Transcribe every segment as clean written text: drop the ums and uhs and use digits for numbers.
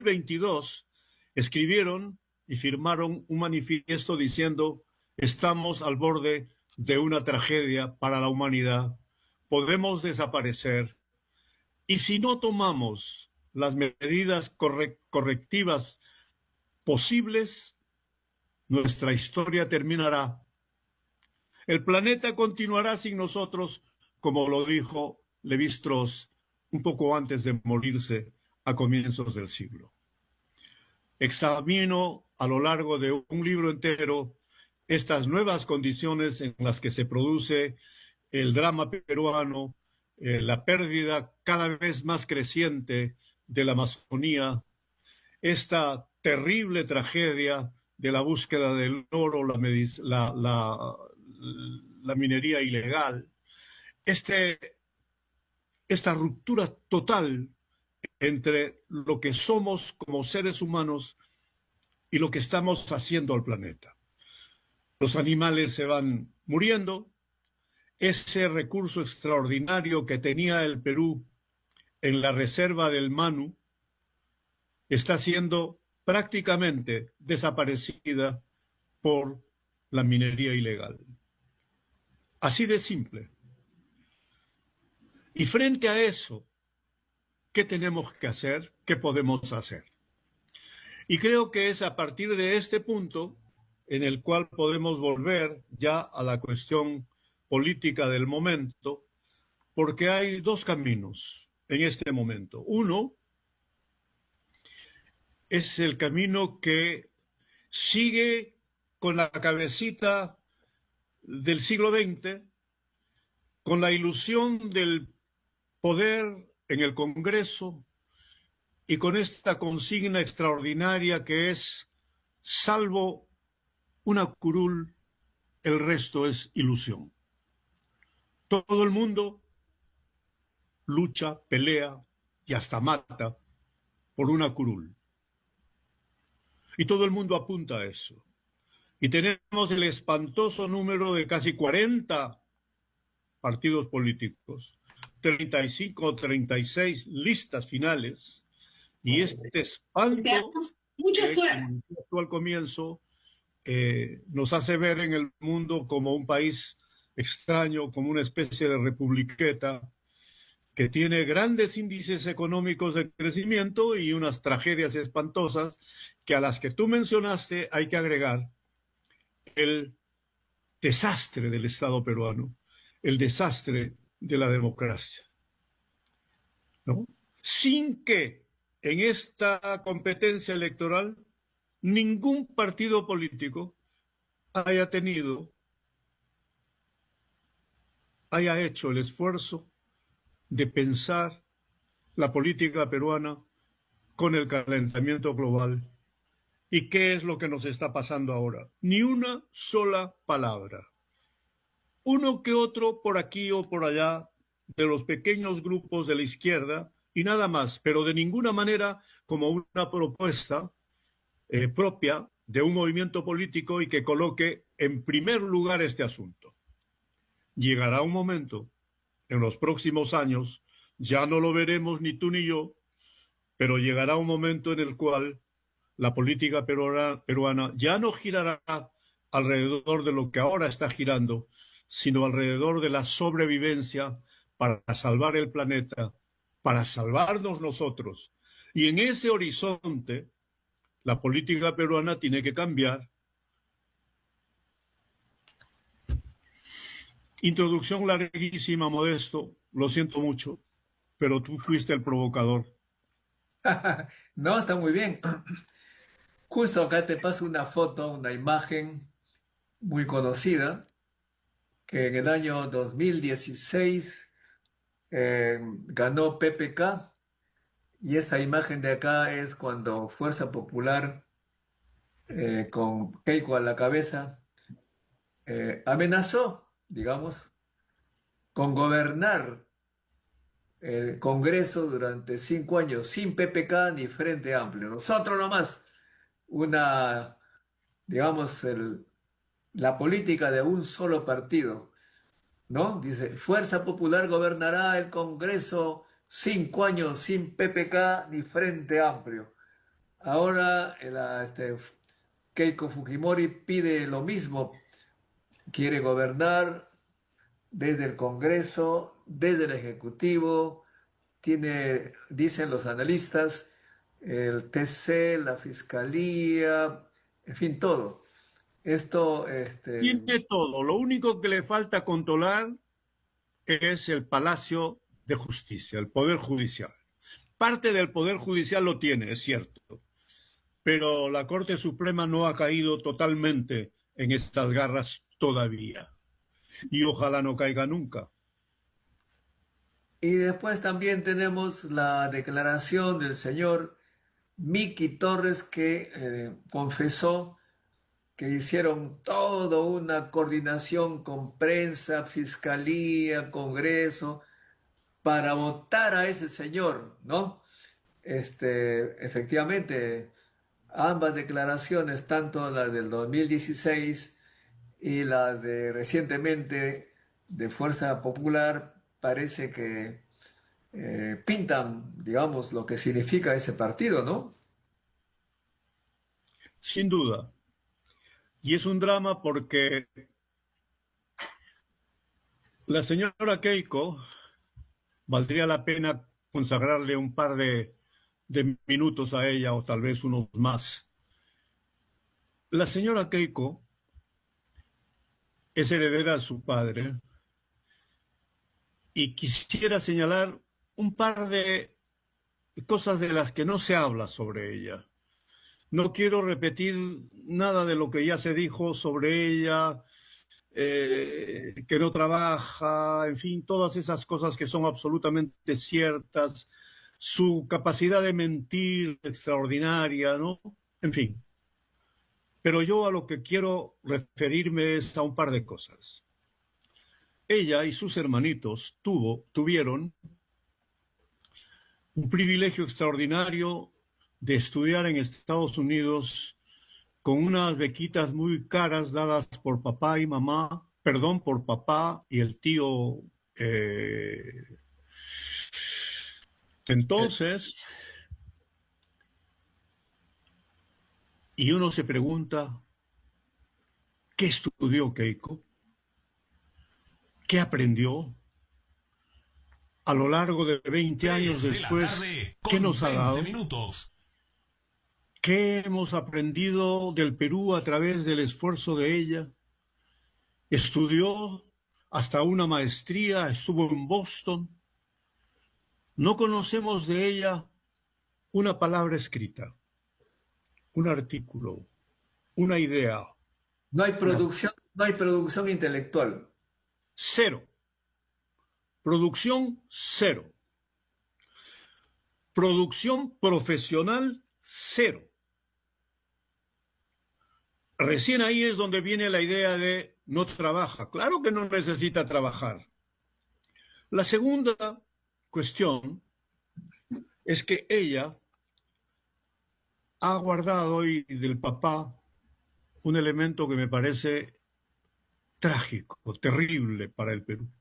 2022 escribieron y firmaron un manifiesto diciendo: estamos al borde de una tragedia para la humanidad, podemos desaparecer, y si no tomamos las medidas correctivas posibles, nuestra historia terminará. El planeta continuará sin nosotros, como lo dijo Lévi-Strauss un poco antes de morirse a comienzos del siglo. Examino a lo largo de un libro entero estas nuevas condiciones en las que se produce el drama peruano, la pérdida cada vez más creciente de la Amazonía, esta terrible tragedia de la búsqueda del oro, la minería ilegal, esta ruptura total entre lo que somos como seres humanos y lo que estamos haciendo al planeta. Los animales se van muriendo. Ese recurso extraordinario que tenía el Perú en la reserva del Manu está siendo prácticamente desaparecida por la minería ilegal. Así de simple. Y frente a eso, ¿qué tenemos que hacer? ¿Qué podemos hacer? Y creo que es a partir de este punto en el cual podemos volver ya a la cuestión política del momento, porque hay dos caminos en este momento. Uno es el camino que sigue con la cabecita del siglo XX, con la ilusión del poder en el Congreso y con esta consigna extraordinaria que es: salvo una curul, el resto es ilusión. Todo el mundo lucha, pelea y hasta mata por una curul. Y todo el mundo apunta a eso. Y tenemos el espantoso número de casi 40 partidos políticos, 35 o 36 listas finales, y este espanto que al comienzo nos hace ver en el mundo como un país extraño, como una especie de republiqueta que tiene grandes índices económicos de crecimiento y unas tragedias espantosas que, a las que tú mencionaste, hay que agregar el desastre del Estado peruano, el desastre de la democracia, ¿no? Sin que en esta competencia electoral ningún partido político haya hecho el esfuerzo de pensar la política peruana con el calentamiento global. ¿Y qué es lo que nos está pasando ahora? Ni una sola palabra. Uno que otro por aquí o por allá de los pequeños grupos de la izquierda y nada más, pero de ninguna manera como una propuesta propia de un movimiento político y que coloque en primer lugar este asunto. Llegará un momento, en los próximos años, ya no lo veremos ni tú ni yo, pero llegará un momento en el cual la política peruana ya no girará alrededor de lo que ahora está girando, sino alrededor de la sobrevivencia para salvar el planeta, para salvarnos nosotros. Y en ese horizonte, la política peruana tiene que cambiar. Introducción larguísima, Modesto, lo siento mucho, pero tú fuiste el provocador. No, está muy bien. Justo acá te paso una foto, una imagen muy conocida, que en el año 2016 ganó PPK, y esta imagen de acá es cuando Fuerza Popular, con Keiko a la cabeza, amenazó, digamos, con gobernar el Congreso durante 5 años sin PPK ni Frente Amplio. Nosotros nomás, una, digamos, la política de un solo partido, ¿no? Dice: Fuerza Popular gobernará el Congreso 5 años sin PPK ni Frente Amplio. Ahora Keiko Fujimori pide lo mismo, quiere gobernar desde el Congreso, desde el Ejecutivo, tiene, dicen los analistas, el TC, la Fiscalía, en fin, todo. Esto, Tiene todo. Lo único que le falta controlar es el Palacio de Justicia, el Poder Judicial. Parte del Poder Judicial lo tiene, es cierto, pero la Corte Suprema no ha caído totalmente en estas garras todavía. Y ojalá no caiga nunca. y después también tenemos la declaración del señor Miki Torres que confesó que hicieron toda una coordinación con prensa, fiscalía, Congreso, para votar a ese señor, ¿no? Efectivamente, ambas declaraciones, tanto las del 2016 y las de recientemente de Fuerza Popular, parece que pintan, digamos, lo que significa ese partido, ¿no? Sin duda. Y es un drama porque la señora Keiko valdría la pena consagrarle un par de minutos a ella o tal vez unos más. La señora Keiko es heredera de su padre y quisiera señalar un par de cosas de las que no se habla sobre ella. No quiero repetir nada de lo que ya se dijo sobre ella, que no trabaja, en fin, todas esas cosas que son absolutamente ciertas, su capacidad de mentir extraordinaria, ¿no? En fin. Pero yo a lo que quiero referirme es a un par de cosas. Ella y sus hermanitos tuvieron un privilegio extraordinario de estudiar en Estados Unidos con unas bequitas muy caras dadas por papá y mamá, perdón, por papá y el tío. Entonces, y uno se pregunta, ¿qué estudió Keiko? ¿Qué aprendió? A lo largo de 20 años 3 de la después, tarde ¿qué con nos ha 20 dado? minutos. ¿Qué hemos aprendido del Perú a través del esfuerzo de ella? Estudió hasta una maestría, estuvo en Boston. No conocemos de ella una palabra escrita, un artículo, una idea, una No hay producción intelectual. cero, producción cero, producción profesional cero. Recién ahí es donde viene la idea de no trabaja. Claro que no necesita trabajar. La segunda cuestión es que ella ha guardado hoy del papá un elemento que me parece trágico, terrible para el Perú.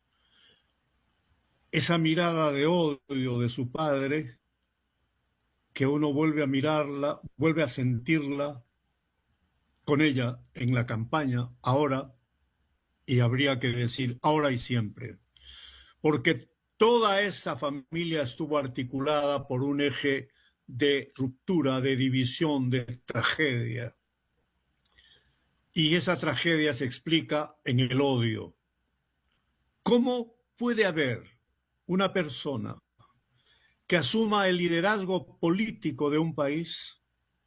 Esa mirada de odio de su padre, que uno vuelve a mirarla, vuelve a sentirla con ella en la campaña, ahora, y habría que decir ahora y siempre, porque toda esa familia estuvo articulada por un eje de ruptura, de división, de tragedia. Y esa tragedia se explica en el odio. ¿Cómo puede haber una persona que asuma el liderazgo político de un país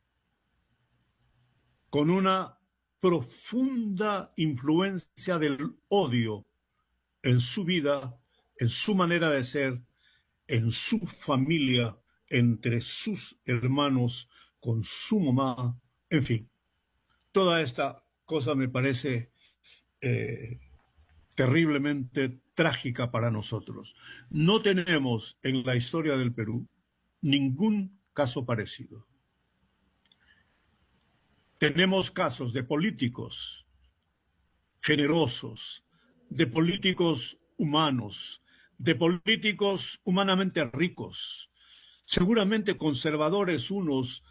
con una profunda influencia del odio en su vida, en su manera de ser, en su familia, entre sus hermanos, con su mamá, en fin? Toda esta cosa me parece terriblemente trágica para nosotros. No tenemos en la historia del Perú ningún caso parecido. Tenemos casos de políticos generosos, de políticos humanos, de políticos humanamente ricos, seguramente conservadores unos,